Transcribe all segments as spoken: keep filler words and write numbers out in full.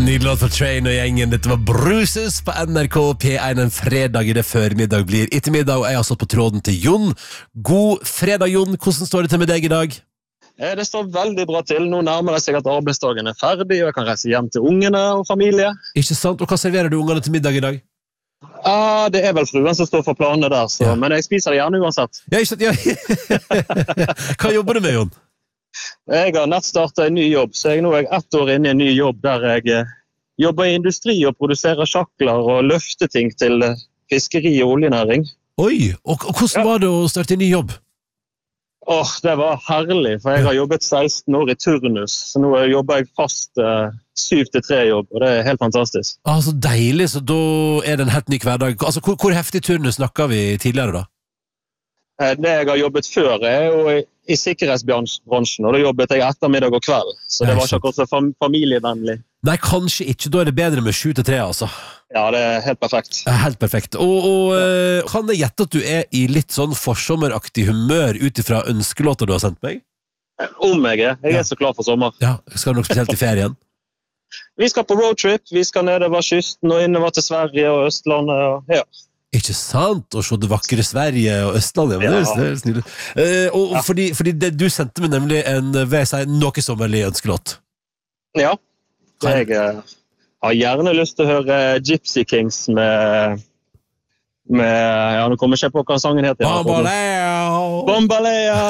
Nydelig låt for Train og gjengen. Dette var Bruces på N R K P én en fredag i det førmiddag blir ettermiddag, og jeg har stått på tråden til Jon. God fredag, Jon. Hvordan står det til med deg i dag? Det står veldig bra til. Nå nærmer det seg at arbeidsdagen er ferdig, og jeg kan reise hjem til ungene og familie. Ikke sant? Og hva serverer du ungene til middag i dag? Ah, det er vel fruen som står for planene der, så, ja. Men jeg spiser det gjerne uansett. Ja, ikke sant? Ja. Hva jobber du med, Jon? Jeg har nett startet en ny jobb, så jeg nå er jeg ett år inne i en ny jobb der jeg eh, jobber i industri og produserer sjakler og løfter ting til eh, fiskeri og oljenæring. Oi, og, og hvordan ja. var det å starte en ny jobb? Åh, det var herlig, for jeg har jobbet seksten år i turnus, så nå jobber jeg fast eh, syv til tre jobb, og det er helt fantastisk. Ah, så deilig, så da er det en helt ny hverdag. Altså, hvor, hvor heftig turnus snakker vi tidligere da? Det jeg har jobbet før er jo i, i sikkerhetsbransjen, og da jobbet jeg ettermiddag og kveld, så det var ikke akkurat så fam familievennlig. Nei, kanskje ikke, da er det bedre med sju til tre, altså. Ja, det er helt perfekt. Helt perfekt. Og, og ja. Kan jeg gjette at du er i litt sånn forsommeraktig humør utifra ønskelåter du har sendt meg? Om jeg er. Jeg er ja. så klar for sommer. Ja, skal du nok spesielt i ferien? Vi skal på roadtrip, vi skal nedover kysten og innover til Sverige og Østlandet, og ja. Ikke sant? Å se det vakre Sverige og Østlandet. Ja. Det er snill. Eh, og ja. fordi, fordi det, du sendte meg nemlig en, vil jeg si, noe sommerlig ønskelåt. Ja. Jeg eh, har gjerne lyst til å høre Gypsy Kings med, med ja, nå kommer jeg ikke på hva sangen heter. Bombaleo! Bombaleo!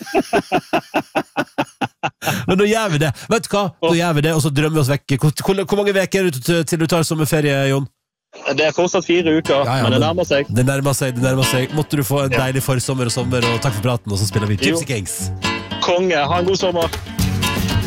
Men da gjør vi det. Vet du hva? Da gjør vi det, og så drømmer vi oss vekk. Hvor, hvor, hvor mange veker er det til du tar sommerferie, Jon? Det er fortsatt fire uker, ja, ja, men det nærmer seg. Det nærmer seg, det nærmer seg. Måtte du få en deilig forsommer og sommer, og takk for praten, og så spiller vi Gypsy Kings. Konge, ha en god sommer.